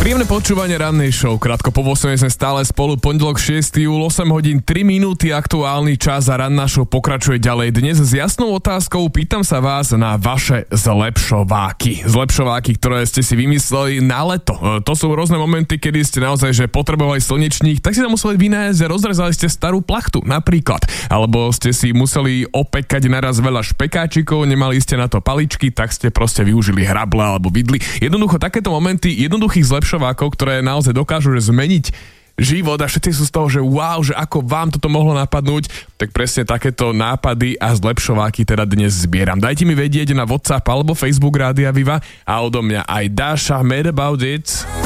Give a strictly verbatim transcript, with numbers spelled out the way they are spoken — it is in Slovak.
Príjemné počúvanie rannej show. Krátko po ôsmej sme stále spolu. Pondelok šiesteho júla, osem hodín tri minúty, aktuálny čas a ranná show pokračuje ďalej. Dnes s jasnou otázkou pýtam sa vás na vaše zlepšováky. Zlepšováky, ktoré ste si vymysleli na leto. To sú rôzne momenty, kedy ste naozaj že potrebovali slnečník, tak si tam museli vynájsť, že rozrezali ste starú plachtu napríklad. Alebo ste si museli opekať naraz veľa špekáčikov, nemali ste na to paličky, tak ste proste využili hrable alebo vidly. Jednoducho takéto momenty jednoduchých zlepšovákov, ktoré naozaj dokážu že zmeniť život a všetci sú z toho, že wow, že ako vám toto mohlo napadnúť, tak presne takéto nápady a zlepšováky teda dnes zbieram. Dajte mi vedieť na WhatsApp alebo Facebook Rádia Viva a odo mňa aj Dáša Mad About It.